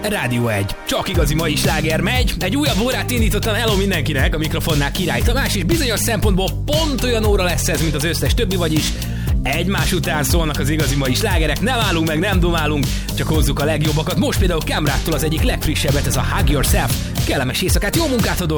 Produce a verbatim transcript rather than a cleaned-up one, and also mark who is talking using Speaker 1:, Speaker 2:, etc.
Speaker 1: Rádió egy. Csak igazi mai sláger megy. Egy újabb órát indítottam, hello mindenkinek, a mikrofonnál Király Tamás, és bizonyos szempontból pont olyan óra lesz ez, mint az összes többi, vagyis egymás után szólnak az igazi mai slágerek, nem állunk meg, nem dumálunk, csak hozzuk a legjobbakat. Most például Camrától az egyik legfrissebbet, ez a Hug Yourself. Kellemes éjszakát, jó munkát a